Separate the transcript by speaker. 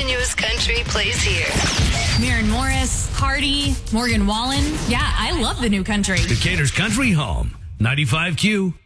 Speaker 1: continuous country plays here.
Speaker 2: Maren Morris, Cardi, Morgan Wallen. Yeah, I love the new country.
Speaker 3: Decatur's country home, 95Q.